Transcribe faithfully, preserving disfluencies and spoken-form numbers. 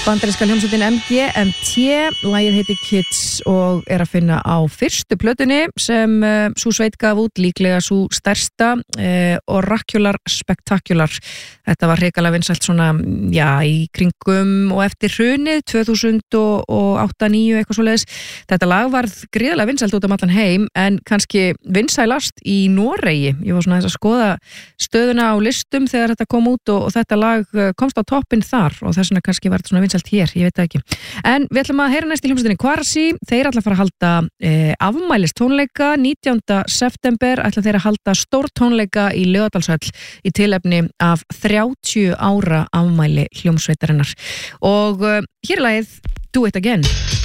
Bandaríska hljómsveitin M G M T, lagið heitir Kids og er að finna á fyrstu plötunni sem uh, sú sveit gaf út, líklega sú stærsta, uh, Oracular Spectacular. Þetta var hrikalega vinsælt svona, já, í kringum og eftir hrunið tvö þúsund og átta níu eitthvað svoleiðis. Þetta lag varð gríðarlega vinsælt út um allan heim en kannski vinsælast í Noregi. Ég var svona þess að skoða stöðuna á listum þegar þetta kom út og, og þetta lag komst á toppinn þar og þess vegna kannski var þetta svona vinsælt hér, ég veit það ekki. En við ætlum að heyra næst í hljómsveitinni Kvarasi. Þeir ætla að fara að halda eh, afmælis tónleika nítjánda september, ætla þeir að halda stór tónleika í Laugardalshöll í tilefni af þrjátíu ára afmæli hljómsveitarinnar. Og uh, hér er lagið Do It Again.